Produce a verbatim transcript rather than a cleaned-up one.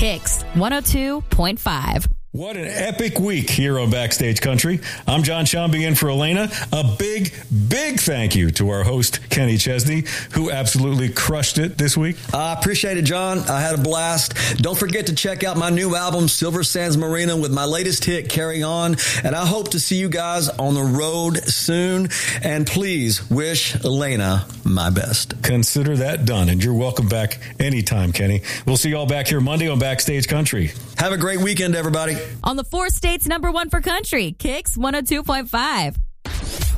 Kicks one oh two point five. What an epic week here on Backstage Country. I'm John Shambi in for Elena. A big, big thank you to our host, Kenny Chesney, who absolutely crushed it this week. I appreciate it, John. I had a blast. Don't forget to check out my new album, Silver Sands Marina, with my latest hit, Carry On. And I hope to see you guys on the road soon. And please wish Elena my best. Consider that done. And you're welcome back anytime, Kenny. We'll see you all back here Monday on Backstage Country. Have a great weekend, everybody. On the four states number one for country, Kicks one oh two point five.